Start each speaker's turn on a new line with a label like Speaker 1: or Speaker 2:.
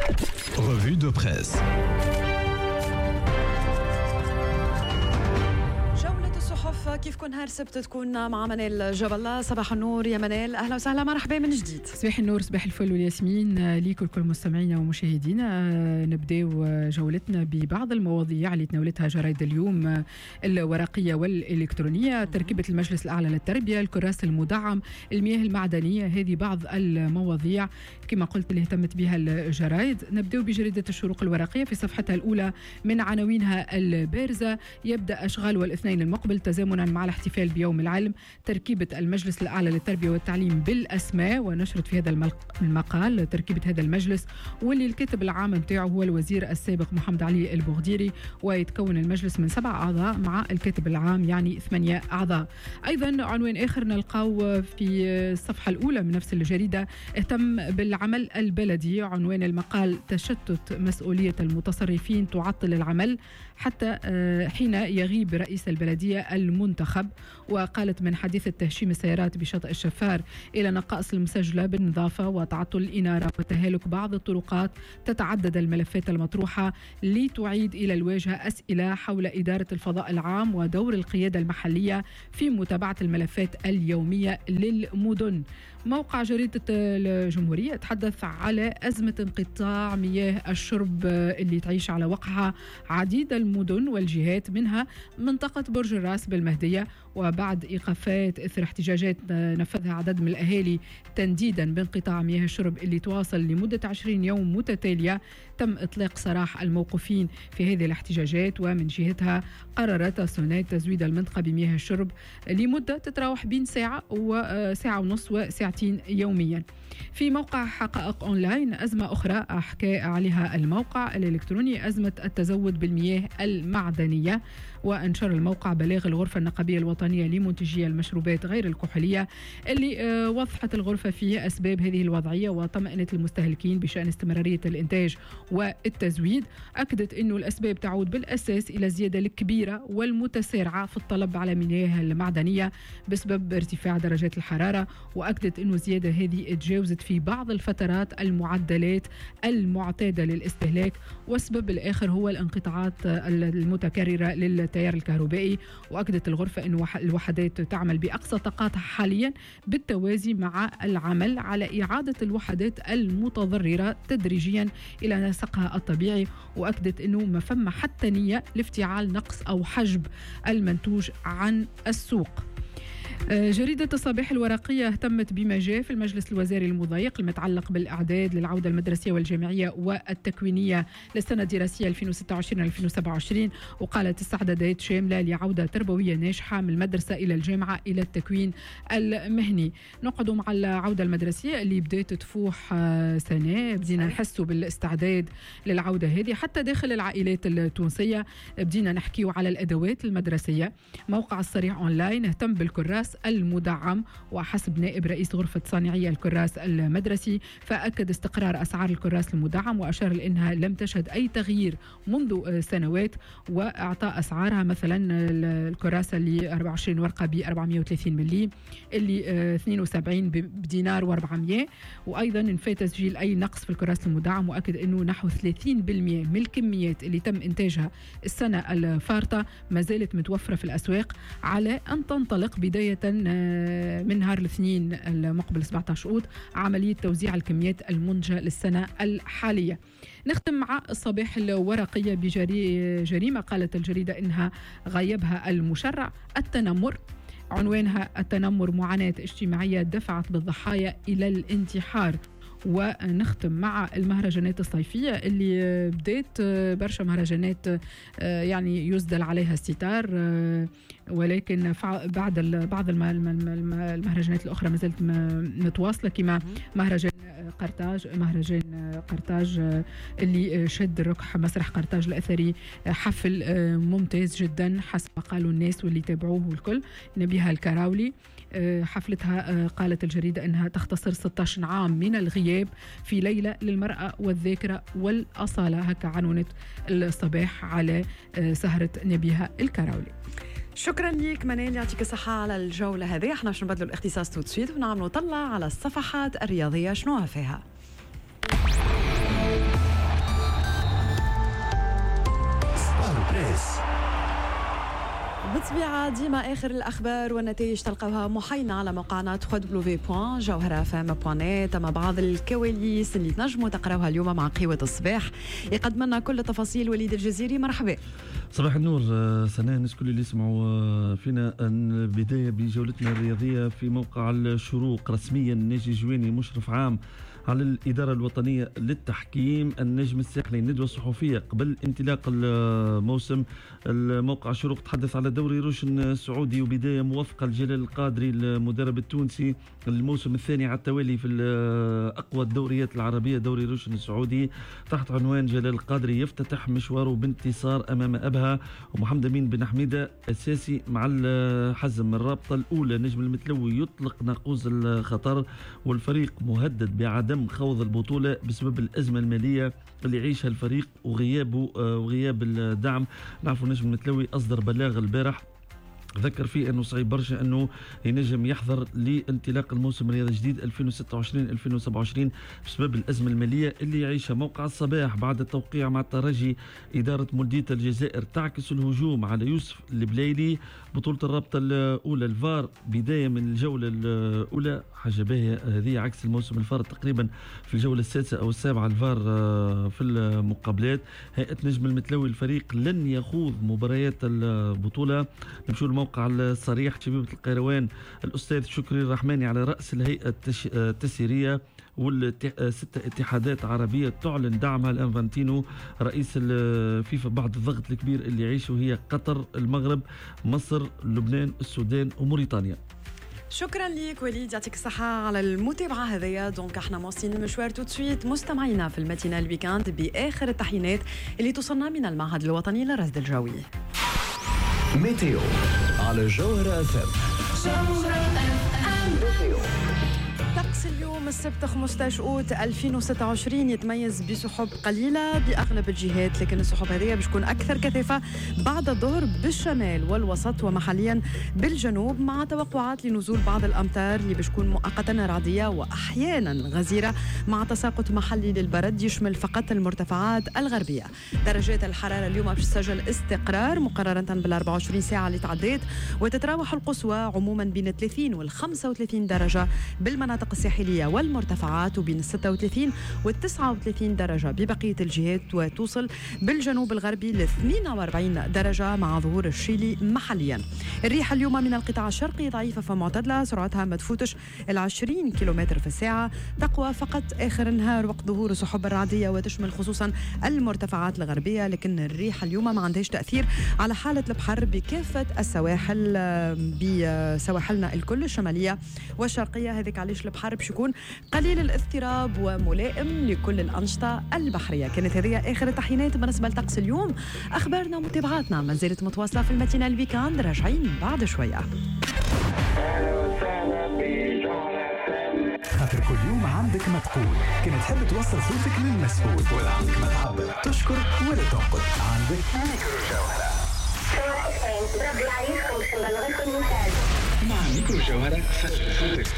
Speaker 1: Revue de presse.
Speaker 2: كيف نهار السبت تكون مع منال جبلة. صباح النور يا منال، أهلا وسهلا، مرحبا من جديد.
Speaker 3: صباح النور، صباح الفل والياسمين ليكم كل مستمعينا ومشاهدينا. نبداو جولتنا ببعض المواضيع اللي تناولتها جرائد اليوم الورقية والإلكترونية. تركيبة المجلس الأعلى للتربية، الكراس المدعم، المياه المعدنية، هذه بعض المواضيع كما قلت اللي اهتمت بها الجرائد. نبداو بجريدة الشروق الورقية في صفحتها الأولى من عناوينها البارزة: يبدأ أشغال والاثنين المقبل تزامنا مع الاحتفال بيوم العلم، تركيبة المجلس الأعلى للتربية والتعليم بالأسماء. ونشرت في هذا المقال تركيبة هذا المجلس واللي الكاتب العام نتاعه هو الوزير السابق محمد علي البغديري، ويتكون المجلس من 7 أعضاء مع الكاتب العام يعني 8 أعضاء. أيضا عنوان آخر نلقاو في الصفحة الأولى من نفس الجريدة اهتم بالعمل البلدي. عنوان المقال: تشتت مسؤولية المتصرفين تعطل العمل حتى حين يغيب رئيس البلدية المنتخب. وقالت: من حديث تهشيم السيارات بشاطئ الشفار إلى نقائص المسجلة بالنظافة وتعطل الإنارة وتهالك بعض الطرقات، تتعدد الملفات المطروحة لتعيد إلى الواجهة أسئلة حول إدارة الفضاء العام ودور القيادة المحلية في متابعة الملفات اليومية للمدن. موقع جريدة الجمهورية تحدث على أزمة انقطاع مياه الشرب اللي تعيش على وقعها عديد المدن والجهات، منها منطقة برج الراس بالمهدية. وبعد إيقافات إثر احتجاجات نفذها عدد من الأهالي تنديدا بانقطاع مياه الشرب اللي تواصل لمدة 20 يوم متتالية، تم إطلاق سراح الموقوفين في هذه الاحتجاجات. ومن جهتها قررت سونات تزويد المنطقة بمياه الشرب لمدة تتراوح بين ساعة وساعة ونص وساعتين يوميا. في موقع حقائق أونلاين أزمة أخرى حكى عليها الموقع الإلكتروني: أزمة التزود بالمياه المعدنية. وأنشر الموقع بلاغ الغرفة النقابية الوطنية لمنتجي المشروبات غير الكحولية اللي وضحت الغرفة فيه أسباب هذه الوضعية وطمأنت المستهلكين بشأن استمرارية الإنتاج والتزويد. أكدت أنه الأسباب تعود بالأساس إلى الزيادة الكبيرة والمتسارعة في الطلب على المياه المعدنية بسبب ارتفاع درجات الحرارة. وأكدت أنه الزيادة هذه تجاوزت في بعض الفترات المعدلات المعتادة للاستهلاك. والسبب الآخر هو الانقطاعات المتكررة للتيار الكهربائي. وأكدت الغرفة أن الوحدات تعمل بأقصى طاقاتها حاليا بالتوازي مع العمل على إعادة الوحدات المتضررة تدريجيا إلى نسقها الطبيعي. وأكدت أنه ما فما حتى نية لافتعال نقص أو حجب المنتوج عن السوق. جريدة الصباح الورقية اهتمت بما جاء في المجلس الوزاري المضيق المتعلق بالإعداد للعودة المدرسية والجامعية والتكوينية للسنة الدراسية 2026-2027. وقالت: استعدادات شاملة لعودة تربوية ناجحة من المدرسة إلى الجامعة إلى التكوين المهني. نقعدوا مع العودة المدرسية اللي بدأت تفوح سنة، بدينا نحسوا بالاستعداد للعودة هذه حتى داخل العائلات التونسية. بدينا نحكيوا على الأدوات المدرسية. موقع الصريح أونلاين اهتم بالكراس المدعم، وحسب نائب رئيس غرفة صانعية الكراس المدرسي فأكد استقرار أسعار الكراس المدعم، وأشار لأنها لم تشهد أي تغيير منذ سنوات، وأعطى أسعارها مثلا الكراسة اللي 24 ورقة ب 430 ملي، اللي 72 بدينار و400. وأيضا نفى تسجيل أي نقص في الكراس المدعم، وأكد أنه نحو 30% من الكميات اللي تم إنتاجها السنة الفارطة ما زالت متوفرة في الأسواق، على أن تنطلق بداية من نهار الاثنين المقبل 17 أوت عملية توزيع الكميات المنتجة للسنة الحالية. نختم مع الصباح الورقية بجريمة قالت الجريدة إنها غيبها المشرع: التنمر. عنوانها: التنمر معاناة اجتماعية دفعت بالضحايا إلى الانتحار. ونختم مع المهرجانات الصيفية اللي بدأت برشا مهرجانات يعني يسدل عليها الستار، ولكن بعض المهرجانات الأخرى ما زالت متواصلة، كما مهرجان قرطاج اللي شد الركح مسرح قرطاج الأثري. حفل ممتاز جدا حسب ما قالوا الناس واللي تابعوه الكل. نبيها الكراولي حفلتها قالت الجريدة أنها تختصر 16 عام من الغياب في ليلة للمرأة والذاكرة والأصالة. هكا عنونت الصباح على سهرة نبيها الكراولي.
Speaker 2: شكرا ليك منال، يعطيك الصحة على الجولة هذه. احنا باش نبدلوا الاختصاص تو تسويت ونعملوا طلع على الصفحات الرياضية شنوها فيها. بالطبيعة ديما آخر الأخبار والنتائج تلقوها محينة على موقعنا www.jawharafm.net. أما بعض الكواليس اللي تنجموا تقراوها اليوم مع قهوة الصباح يقدم لنا كل تفاصيل وليد الجزيري. مرحبا.
Speaker 4: صباح النور سناء، الناس كل اللي يسمعوا فينا. البداية بجولتنا الرياضية في موقع الشروق. رسميا ناجي جواني مشرف عام على الإدارة الوطنية للتحكيم النجم الساحلي. الندوة الصحفية قبل انطلاق الموسم. الموقع الشروق تحدث على دوري روشن السعودي وبداية موفقة لجلال القادري المدرب التونسي. الموسم الثاني على التوالي في أقوى الدوريات العربية دوري روشن السعودي تحت عنوان جلال القادري يفتتح مشواره بانتصار أمام أبها. ومحمد أمين بن حميدة أساسي مع الحزم. الرابطة الأولى نجم المتلوي يطلق ناقوس الخطر والفريق مهدد بعدم خوض البطولة بسبب الأزمة المالية اللي يعيشها الفريق وغياب الدعم. نعرفوا نجم المتلوي أصدر بلاغ البارح ذكر فيه أنه صعيب برشا أنه ينجم يحضر لانطلاق الموسم الرياضي الجديد 2026-2027 بسبب الأزمة المالية اللي يعيشها. موقع الصباح بعد التوقيع مع الترجي إدارة مولدية الجزائر تعكس الهجوم على يوسف البليلي. بطولة الرابطة الأولى الفار بداية من الجولة الأولى، حاجة باهية هذه عكس الموسم الفار تقريبا في الجولة السادسة أو السابعة الفار في المقابلات. هيئة نجم المتلوي الفريق لن يخوض مباريات البطولة. نمشوا الموقع الصريح. شبيبة القيروان الأستاذ شكري الرحماني على رأس الهيئة التسييرية والست اتحادات عربية تعلن دعمها لانفانتينو رئيس الفيفا بعد الضغط الكبير اللي يعيشه هي قطر، المغرب، مصر، لبنان، السودان وموريتانيا.
Speaker 2: شكرا لك وليد، يعطيك الصحة على المتابعة هذيا. دونك احنا موصلين المشوار تو تسويت مستمعينا في الماتينال الويكاند بآخر التحيينات اللي توصلنا من المعهد الوطني للرصد الجوي.
Speaker 1: ميتيو على جوهرة FM.
Speaker 2: طقس اليوم السبت 15 أوت 2026 يتميز بسحب قليلة بأغلب الجهات، لكن السحب هذه باش تكون أكثر كثافة بعد الظهر بالشمال والوسط ومحليا بالجنوب، مع توقعات لنزول بعض الأمطار اللي باش تكون مؤقتا رعدية وأحيانا غزيرة مع تساقط محلي للبرد يشمل فقط المرتفعات الغربية. درجات الحرارة اليوم باش تسجل استقرار مقارنة بال 24 ساعة اللي تعديت، وتتراوح القصوى عموما بين 30 وال 35 درجة بالمناطق الساحلية والمرتفعات، وبين 36 وال 39 درجة ببقية الجهات، وتوصل بالجنوب الغربي ل 42 درجة مع ظهور الشيلي محليا. الريح اليوم من القطاع الشرقي ضعيفة فمعتدلة، سرعتها ما تفوتش ال 20 كيلومتر في الساعة، تقوى فقط آخر النهار وقت ظهور السحب الرعدية وتشمل خصوصا المرتفعات الغربية. لكن الريح اليوم ما عندهاش تأثير على حالة البحر بكافة السواحل، بسواحلنا الكل الشمالية والشرقية. هذيك علاش البحر باش يكون قليل الاضطراب وملائم لكل الأنشطة البحرية. كانت هذه آخر التحيينات بالنسبة لطقس اليوم. أخبارنا ومتابعاتنا ما زالت متواصلة في الماتينال الويكاند، راجعين بعد شوية.
Speaker 1: خاطر كل يوم عندك ما تقول، كما تحب توصل صوتك للمسؤول ولا عندك ما تعبر، تشكر ولا تنقد، عندك ميكرو جوهرة. مع ميكرو جوهرة فتح صوتك.